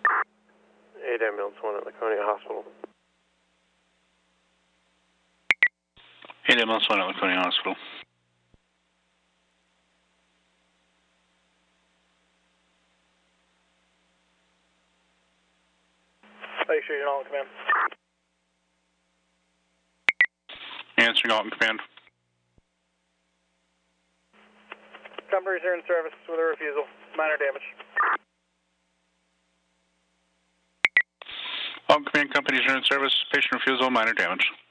8 ambulance 1 at Laconia Hospital. 8 ambulance 1 at Laconia Hospital. Lake Street, Alton Command. Answering Alton Command. Companies are in service with a refusal. Minor damage. Alton Command, companies are in service. Patient refusal, minor damage.